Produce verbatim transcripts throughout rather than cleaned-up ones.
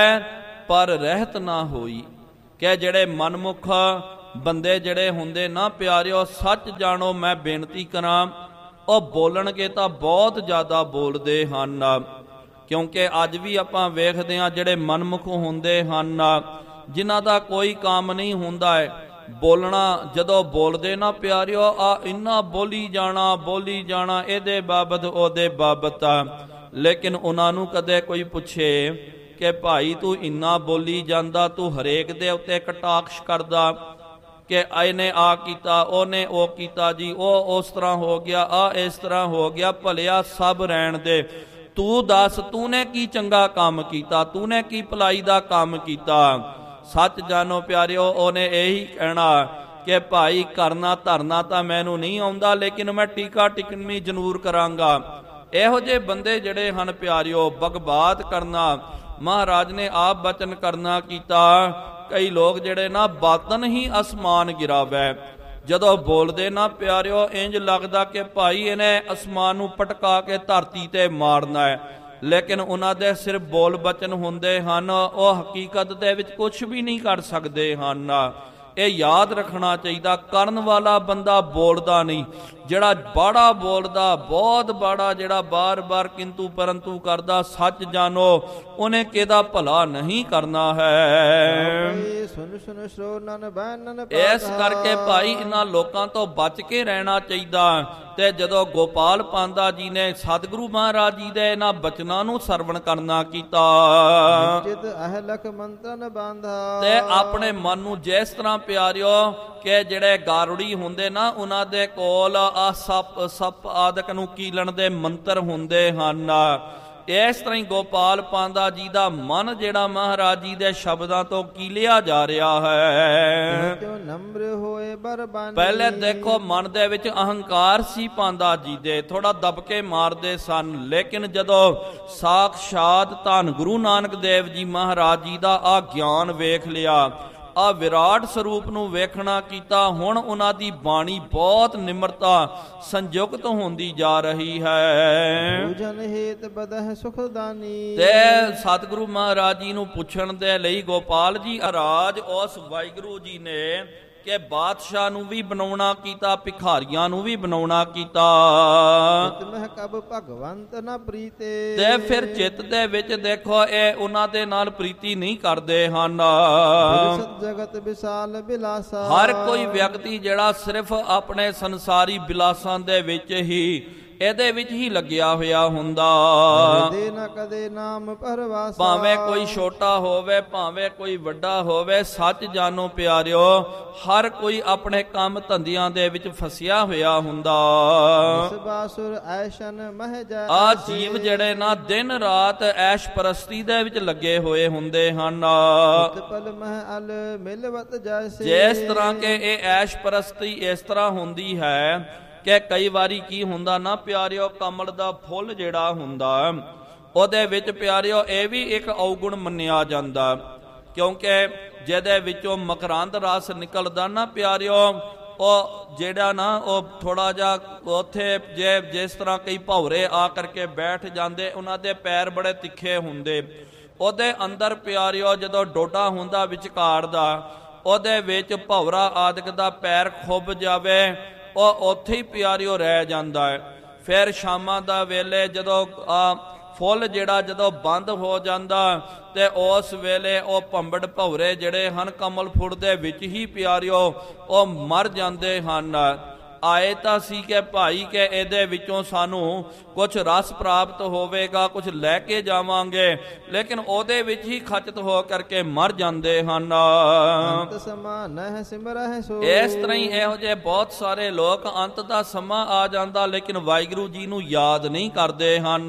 ਪਰ ਰਹਿਤ ਨਾ ਹੋਈ। ਕਿ ਜਿਹੜੇ ਮਨਮੁਖ ਬੰਦੇ ਜਿਹੜੇ ਹੁੰਦੇ ਨਾ ਪਿਆਰਿਓ, ਸੱਚ ਜਾਣੋ ਮੈਂ ਬੇਨਤੀ ਕਰਾਂ, ਉਹ ਬੋਲਣਗੇ ਤਾਂ ਬਹੁਤ ਜ਼ਿਆਦਾ ਬੋਲਦੇ ਹਨ। ਕਿਉਂਕਿ ਅੱਜ ਵੀ ਆਪਾਂ ਵੇਖਦੇ ਹਾਂ ਜਿਹੜੇ ਮਨਮੁਖ ਹੁੰਦੇ ਹਨ, ਜਿਨ੍ਹਾਂ ਦਾ ਕੋਈ ਕੰਮ ਨਹੀਂ ਹੁੰਦਾ ਹੈ, ਬੋਲਣਾ ਜਦੋਂ ਬੋਲਦੇ ਨਾ ਪਿਆਰਿਓ, ਆ ਇੰਨਾ ਬੋਲੀ ਜਾਣਾ ਬੋਲੀ ਜਾਣਾ ਇਹਦੇ ਬਾਬਤ ਉਹਦੇ ਬਾਬਤ। ਲੇਕਿਨ ਉਹਨਾਂ ਨੂੰ ਕਦੇ ਕੋਈ ਪੁੱਛੇ ਕਿ ਭਾਈ ਤੂੰ ਇੰਨਾ ਬੋਲੀ ਜਾਂਦਾ, ਤੂੰ ਹਰੇਕ ਦੇ ਉੱਤੇ ਕਟਾਕਸ਼ ਕਰਦਾ ਕਿ ਇਹਨੇ ਆ ਕੀਤਾ, ਉਹਨੇ ਉਹ ਕੀਤਾ ਜੀ, ਉਹ ਉਸ ਤਰ੍ਹਾਂ ਹੋ ਗਿਆ, ਆ ਇਸ ਤਰ੍ਹਾਂ ਹੋ ਗਿਆ। ਭਲਿਆ ਸਭ ਰਹਿਣ ਦੇ, ਤੂੰ ਦੱਸ ਤੂਨੇ ਕੀ ਚੰਗਾ ਕੰਮ ਕੀਤਾ, ਤੂਨੇ ਕੀ ਭਲਾਈ ਦਾ ਕੰਮ ਕੀਤਾ। ਸੱਚ ਜਾਣੋ ਪਿਆਰਿਓ, ਉਹਨੇ ਇਹੀ ਕਹਿਣਾ ਕਿ ਭਾਈ ਕਰਨਾ ਧਰਨਾ ਤਾਂ ਮੈਨੂੰ ਨਹੀਂ ਆਉਂਦਾ, ਲੇਕਿਨ ਮੈਂ ਟੀਕਾ ਟਿਕਣੀ ਜ਼ਰੂਰ ਕਰਾਂਗਾ। ਇਹੋ ਜਿਹੇ ਬੰਦੇ ਜਿਹੜੇ ਹਨ ਪਿਆਰਿਓ, ਬਗਬਾਤ ਕਰਨਾ, ਮਹਾਰਾਜ ਨੇ ਆਪ ਬਚਨ ਕਰਨਾ ਕੀਤਾ। ਕਈ ਲੋਕ ਜਿਹੜੇ ਨਾ ਬਾਤਨ ਹੀ ਅਸਮਾਨ ਗਿਰਾਵੈ, ਜਦੋਂ ਬੋਲਦੇ ਨਾ ਪਿਆਰਿਓ ਇੰਜ ਲੱਗਦਾ ਕਿ ਭਾਈ ਇਹਨੇ ਅਸਮਾਨ ਨੂੰ ਪਟਕਾ ਕੇ ਧਰਤੀ ਤੇ ਮਾਰਨਾ ਹੈ। ਲੇਕਿਨ ਉਹਨਾਂ ਦੇ ਸਿਰਫ ਬੋਲ ਬਚਨ ਹੁੰਦੇ ਹਨ, ਉਹ ਹਕੀਕਤ ਦੇ ਵਿੱਚ ਕੁਝ ਵੀ ਨਹੀਂ ਕਰ ਸਕਦੇ ਹਨ। ਇਹ ਯਾਦ ਰੱਖਣਾ ਚਾਹੀਦਾ, ਕਰਨ ਵਾਲਾ ਬੰਦਾ ਬੋਲਦਾ ਨਹੀਂ, ਜਿਹੜਾ ਬਾੜਾ ਬੋਲਦਾ, ਬਹੁਤ ਬਾੜਾ ਜਿਹੜਾ ਬਾਰ-ਬਾਰ ਕਿੰਤੂ ਪਰੰਤੂ ਕਰਦਾ, ਸੱਚ ਜਾਣੋ ਉਹਨੇ ਕਿਹਦਾ ਭਲਾ ਨਹੀਂ ਕਰਨਾ ਹੈ। ਇਸ ਕਰਕੇ ਭਾਈ ਇਹਨਾਂ ਲੋਕਾਂ ਤੋਂ ਬਚ ਕੇ ਰਹਿਣਾ ਚਾਹੀਦਾ। ਤੇ ਜਦੋਂ ਗੋਪਾਲ ਪਾਂਧਾ ਜੀ ਨੇ ਸਤਿਗੁਰੂ ਮਹਾਰਾਜ ਜੀ ਦੇ ਇਹਨਾਂ ਬਚਨਾਂ ਨੂੰ ਸਰਵਣ ਕਰਨਾ ਕੀਤਾ ਤੇ ਆਪਣੇ ਮਨ ਨੂੰ ਜਿਸ ਤਰ੍ਹਾਂ ਪਿਆਰਿਓ ਕਿ ਜਿਹੜੇ ਗਾਰੁੜੀ ਹੁੰਦੇ ਨਾ, ਉਹਨਾਂ ਦੇ ਕੋਲ ਆ ਸੱਪ ਸੱਪ ਆਦਿਕ ਨੂੰ ਕੀਲਣ ਦੇ ਮੰਤਰ ਹੁੰਦੇ ਹਨ। ਇਸ ਤਰ੍ਹਾਂ ਹੀ ਗੋਪਾਲ ਪਾਂਧਾ ਜੀ ਦਾ ਮਨ ਜਿਹੜਾ ਮਹਾਰਾਜ ਜੀ ਦੇ ਸ਼ਬਦਾਂ ਤੋਂ ਕੀਲਿਆ ਜਾ ਰਿਹਾ ਹੈ। ਪਹਿਲੇ ਦੇਖੋ ਮਨ ਦੇ ਵਿੱਚ ਅਹੰਕਾਰ ਸੀ ਪਾਂਧਾ ਜੀ ਦੇ, ਥੋੜਾ ਦਬਕੇ ਮਾਰਦੇ ਸਨ। ਲੇਕਿਨ ਜਦੋਂ ਸਾਖਸ਼ਾਤ ਧੰਨ ਗੁਰੂ ਨਾਨਕ ਦੇਵ ਜੀ ਮਹਾਰਾਜ ਜੀ ਦਾ ਆ ਗਿਆਨ ਵੇਖ ਲਿਆ, ਆ ਵਿਰਾਟ ਸਰੂਪ ਨੂੰ ਵੇਖਣਾ ਕੀਤਾ, ਹੁਣ ਉਹਨਾਂ ਦੀ ਬਾਣੀ ਬਹੁਤ ਨਿਮਰਤਾ ਸੰਯੁਕਤ ਹੁੰਦੀ ਜਾ ਰਹੀ ਹੈ। ਤੇ ਸਤਿਗੁਰੂ ਮਹਾਰਾਜ ਜੀ ਨੂੰ ਪੁੱਛਣ ਦੇ ਲਈ ਗੋਪਾਲ ਜੀ ਅਰਾਜ ਉਸ ਵਾਹਿਗੁਰੂ ਜੀ ਨੇ ਕਿ ਬਾਦਸ਼ਾਹ ਨੂੰ ਵੀ ਬਣਾਉਣਾ ਕੀਤਾ, ਭਿਖਾਰੀਆਂ ਨੂੰ ਵੀ ਬਣਾਉਣਾ ਕੀਤਾ। ਤੇ ਫਿਰ ਚਿੱਤ ਦੇ ਵਿੱਚ ਦੇਖੋ ਇਹ ਉਹਨਾਂ ਦੇ ਨਾਲ ਪ੍ਰੀਤੀ ਨਹੀਂ ਕਰਦੇ ਹਨ। ਹਰ ਕੋਈ ਵਿਅਕਤੀ ਜਿਹੜਾ ਸਿਰਫ ਆਪਣੇ ਸੰਸਾਰੀ ਬਿਲਾਸਾਂ ਦੇ ਵਿੱਚ ਹੀ ਇਹਦੇ ਵਿੱਚ ਹੀ ਲੱਗਿਆ ਹੋਇਆ ਹੁੰਦਾ। ਭਾਵੇਂ ਕੋਈ ਛੋਟਾ ਹੋਵੇ ਭਾਵੇਂ ਕੋਈ ਵੱਡਾ ਹੋਵੇ, ਸੱਚ ਜਾਣੋ ਪਿਆਰਿਓ, ਹਰ ਕੋਈ ਆਪਣੇ ਕੰਮ ਧੰਦਿਆਂ ਦੇ ਵਿੱਚ ਫਸਿਆ ਹੋਇਆ ਹੁੰਦਾ। ਆ ਜੀਵ ਜਿਹੜੇ ਨਾ ਦਿਨ ਰਾਤ ਐਸ਼ ਪ੍ਰਸਤੀ ਦੇ ਵਿੱਚ ਲੱਗੇ ਹੋਏ ਹੁੰਦੇ ਹਨ। ਜਿਸ ਤਰ੍ਹਾਂ ਕਿ ਇਹ ਐਸ਼ ਪ੍ਰਸਤੀ ਇਸ ਤਰ੍ਹਾਂ ਹੁੰਦੀ ਹੈ ਕਿ ਕਈ ਵਾਰੀ ਕੀ ਹੁੰਦਾ ਨਾ ਪਿਆਰਿਓ, ਕਮਲ ਦਾ ਫੁੱਲ ਜਿਹੜਾ ਹੁੰਦਾ ਉਹਦੇ ਵਿੱਚ ਪਿਆਰਿਓ ਇਹ ਵੀ ਇੱਕ ਔਗੁਣ ਮੰਨਿਆ ਜਾਂਦਾ, ਕਿਉਂਕਿ ਜਿਹਦੇ ਵਿੱਚੋਂ ਮਕਰੰਦ ਰਸ ਨਿਕਲਦਾ ਨਾ ਪਿਆਰਿਓ, ਉਹ ਜਿਹੜਾ ਨਾ ਉਹ ਥੋੜਾ ਜਿਹਾ ਉੱਥੇ ਜੇ ਜਿਸ ਤਰ੍ਹਾਂ ਕਈ ਭੌਰੇ ਆ ਕਰਕੇ ਬੈਠ ਜਾਂਦੇ, ਉਹਨਾਂ ਦੇ ਪੈਰ ਬੜੇ ਤਿੱਖੇ ਹੁੰਦੇ, ਉਹਦੇ ਅੰਦਰ ਪਿਆਰਿਓ ਜਦੋਂ ਡੋਡਾ ਹੁੰਦਾ ਵਿਚਕਾਰ ਦਾ, ਉਹਦੇ ਵਿੱਚ ਭੌਰਾ ਆਦਿਕ ਦਾ ਪੈਰ ਖੁੱਭ ਜਾਵੇ, ਉਹ ਉੱਥੇ ਹੀ ਪਿਆਰਿਓ ਰਹਿ ਜਾਂਦਾ ਹੈ। ਫਿਰ ਸ਼ਾਮਾਂ ਦਾ ਵੇਲੇ ਜਦੋਂ ਆ ਫੁੱਲ ਜਿਹੜਾ ਜਦੋਂ ਬੰਦ ਹੋ ਜਾਂਦਾ ਤੇ ਉਸ ਵੇਲੇ ਉਹ ਭੰਬੜ ਭੌਰੇ ਜਿਹੜੇ ਹਨ ਕਮਲ ਫੁੱਲ ਦੇ ਵਿੱਚ ਹੀ ਪਿਆਰਿਓ ਉਹ ਮਰ ਜਾਂਦੇ ਹਨ। ਆਏ ਤਾਂ ਸੀ ਕਿ ਭਾਈ ਕਿ ਇਹਦੇ ਵਿੱਚੋਂ ਸਾਨੂੰ ਕੁਛ ਰਸ ਪ੍ਰਾਪਤ ਹੋਵੇਗਾ, ਕੁਛ ਲੈ ਕੇ ਜਾਵਾਂਗੇ, ਲੇਕਿਨ ਉਹਦੇ ਵਿੱਚ ਹੀ ਖਚਤ ਹੋ ਕਰਕੇ ਮਰ ਜਾਂਦੇ ਹਨ। ਇਸ ਤਰ੍ਹਾਂ ਹੀ ਇਹੋ ਜਿਹੇ ਬਹੁਤ ਸਾਰੇ ਲੋਕ ਅੰਤ ਦਾ ਸਮਾਂ ਆ ਜਾਂਦਾ ਲੇਕਿਨ ਵਾਹਿਗੁਰੂ ਜੀ ਨੂੰ ਯਾਦ ਨਹੀਂ ਕਰਦੇ ਹਨ।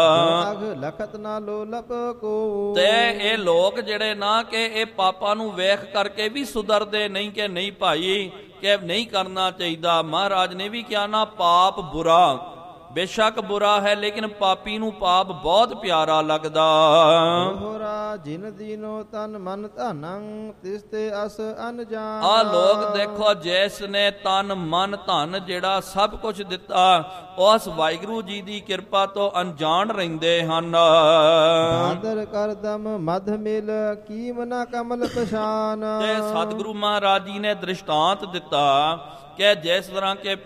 ਤੇ ਇਹ ਲੋਕ ਜਿਹੜੇ ਨਾ ਕਿ ਇਹ ਪਾਪਾਂ ਨੂੰ ਵੇਖ ਕਰਕੇ ਵੀ ਸੁਧਰਦੇ ਨਹੀਂ ਕਿ ਨਹੀਂ ਭਾਈ ਕਿ ਨਹੀਂ ਕਰਨਾ ਚਾਹੀਦਾ। ਮਹਾਰਾਜ ਨੇ ਵੀ ਕਿਹਾ ਨਾ ਪਾਪ ਬੁਰਾ, ਬੇਸ਼ੱਕ ਬੁਰਾ ਹੈ ਲੇਕਿਨ ਪਾਪੀ ਨੂੰ ਪਾਪ ਬਹੁਤ ਪਿਆਰਾ ਲੱਗਦਾ। ਹੋਰਾ ਜਿਨ ਦੀਨੋ ਤਨ ਮਨ ਧਨੰ ਤਿਸ ਤੇ ਅਸ ਅਨਜਾਨ। ਆ ਲੋਕ ਦੇਖੋ ਜਿਸ ਨੇ ਤਨ ਮਨ ਧਨ ਜਿਹੜਾ ਸਭ ਕੁਝ ਦਿੱਤਾ ਉਸ ਵਾਹਿਗੁਰੂ ਜੀ ਦੀ ਕਿਰਪਾ ਤੋਂ ਅਣਜਾਣ ਰਹਿੰਦੇ ਹਨ। ਆਦਰ ਕਰਦਮ ਮਧ ਮਿਲ ਕੀਮ ਨ ਕਮਲ ਪਛਾਨ। ਤੇ ਸਤਿਗੁਰੂ ਮਹਾਰਾਜ ਜੀ ਨੇ ਦ੍ਰਿਸ਼ਟਾਂਤ ਦਿੱਤਾ ਕਿ ਜਿਸ ਤਰ੍ਹਾਂ ਕਿ